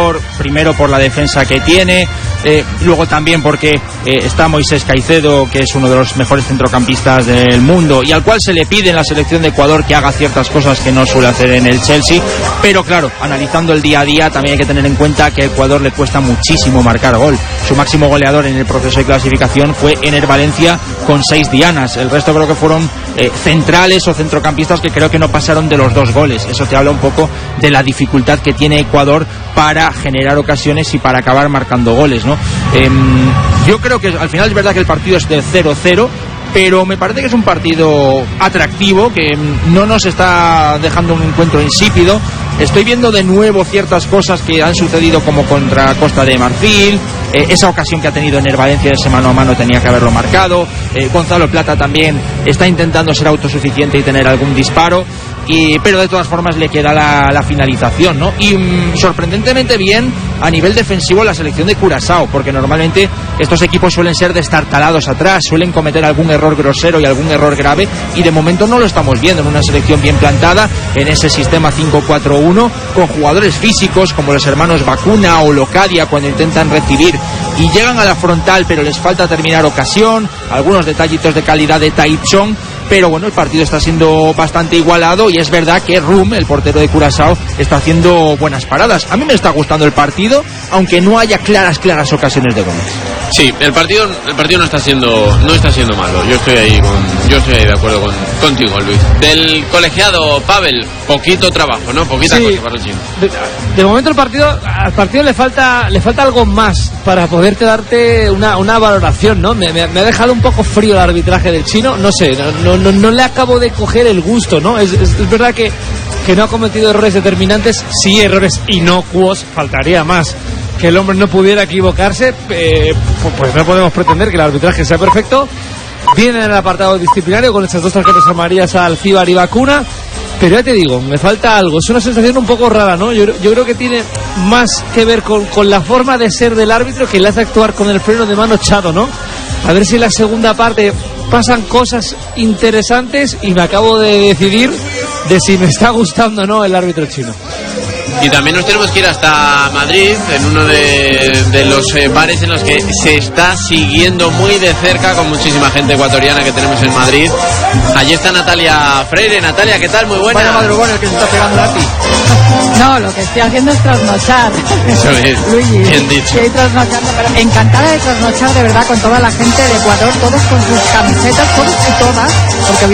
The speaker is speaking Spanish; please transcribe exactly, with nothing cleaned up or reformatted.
Ecuador, primero por la defensa que tiene, eh, luego también porque eh, está Moisés Caicedo, que es uno de los mejores centrocampistas del mundo y al cual se le pide en la selección de Ecuador que haga ciertas cosas que no suele hacer en el Chelsea, pero claro, analizando el día a día también hay que tener en cuenta que a Ecuador le cuesta muchísimo marcar gol. Su máximo goleador en el proceso de clasificación fue Ener Valencia con seis dianas, el resto creo que fueron eh, centrales o centrocampistas que creo que no pasaron de los dos goles. Eso te habla un poco de la dificultad que tiene Ecuador para generar ocasiones y para acabar marcando goles, ¿no? Eh, yo creo que al final es verdad que el partido es de cero cero, pero me parece que es un partido atractivo, que no nos está dejando un encuentro insípido. Estoy viendo de nuevo ciertas cosas que han sucedido como contra Costa de Marfil, eh, esa ocasión que ha tenido Ener Valencia de ese mano a mano tenía que haberlo marcado, eh, Gonzalo Plata también está intentando ser autosuficiente y tener algún disparo, y, pero de todas formas le queda la, la finalización, ¿no? Y mmm, sorprendentemente bien a nivel defensivo la selección de Curazao, porque normalmente estos equipos suelen ser destartalados atrás, suelen cometer algún error grosero y algún error grave, y de momento no lo estamos viendo en una selección bien plantada en ese sistema cinco cuatro uno, con jugadores físicos como los hermanos Bacuna o Locadia cuando intentan recibir y llegan a la frontal, pero les falta terminar ocasión, algunos detallitos de calidad de Taichung. Pero bueno, el partido está siendo bastante igualado y es verdad que Rum, el portero de Curazao, está haciendo buenas paradas. A mí me está gustando el partido, aunque no haya claras, claras ocasiones de goles. Sí, el partido, el partido no está siendo, no está siendo malo. Yo estoy ahí con, yo estoy ahí de acuerdo con, contigo, Luis. Del colegiado Pavel, poquito trabajo, ¿no? Poquita sí, cosa para el chino. De, de momento el partido, al partido le falta, le falta algo más para poderte darte una, una valoración, ¿no? Me, me, me ha dejado un poco frío el arbitraje del chino, no sé, no, no No, no le acabo de coger el gusto, ¿no? Es, es, es verdad que, que no ha cometido errores determinantes, sí errores inocuos, faltaría más que el hombre no pudiera equivocarse, eh, pues, pues no podemos pretender que el arbitraje sea perfecto. Viene en el apartado disciplinario con estas dos tarjetas amarillas a Alcíbar y Bacuna, pero ya te digo, me falta algo, es una sensación un poco rara, ¿no? Yo, yo creo que tiene más que ver con, con la forma de ser del árbitro, que le hace actuar con el freno de mano echado, ¿no? A ver si en la segunda parte pasan cosas interesantes y me acabo de decidir de si me está gustando o no el árbitro chino. Y también nos tenemos que ir hasta Madrid, en uno de, de los eh, bares en los que se está siguiendo muy de cerca con muchísima gente ecuatoriana que tenemos en Madrid. Allí está Natalia Freire. Natalia, ¿qué tal? Muy buena. Vaya madrugón el que se está pegando a ti. No, lo que estoy haciendo es trasnochar. Eso es, Luigi, bien dicho. Estoy trasnochando, pero encantada de trasnochar de verdad con toda la gente de Ecuador, todos con sus camisetas, todos y todas, porque